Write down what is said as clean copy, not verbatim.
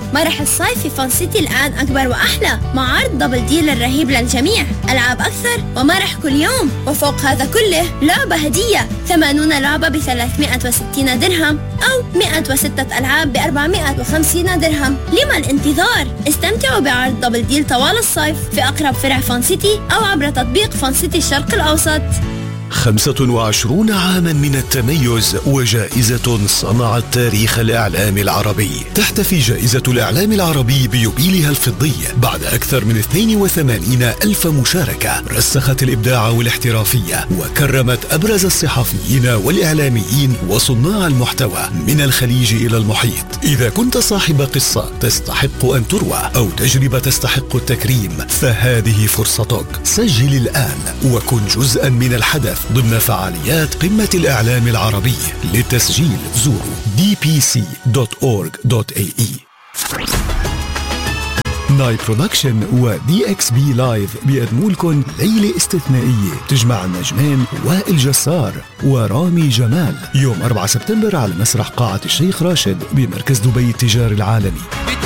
مرح الصيف في فان سيتي الآن أكبر وأحلى، مع عرض دبل ديل الرهيب للجميع، ألعاب أكثر ومرح كل يوم. وفوق هذا كله لعبة هدية، 80 لعبة ب360 درهم أو 106 ألعاب ب450 درهم. لما الانتظار؟ استمتعوا بعرض دبل ديل طوال الصيف في أقرب فرع فان سيتي أو عبر تطبيق فان سيتي الشرق الأوسط. 25 عاما من التميز وجائزة صنعت تاريخ الإعلام العربي. تحتفي جائزة الإعلام العربي بيوبيلها الفضي بعد أكثر من 82 ألف مشاركة، رسخت الإبداع والاحترافية وكرمت أبرز الصحفيين والإعلاميين وصناع المحتوى من الخليج إلى المحيط. إذا كنت صاحب قصة تستحق أن تروى أو تجربة تستحق التكريم، فهذه فرصتك. سجل الآن وكن جزءا من الحدث ضمن فعاليات قمة الإعلام العربي. للتسجيل زوروا dpc.org.ae. ناي برودكشن ودي اكس بي لايف بيقدموا لكم ليلة استثنائية تجمع النجمين وائل جسار ورامي جمال يوم 4 سبتمبر على مسرح قاعة الشيخ راشد بمركز دبي التجاري العالمي.